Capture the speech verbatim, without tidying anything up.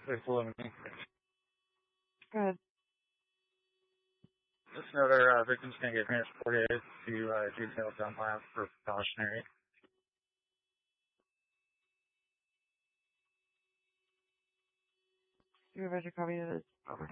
six eleven. Go ahead. Just another uh, victim's going to get finished four days to uh, detail dump lab for precautionary. Supervisor, copy this. Over.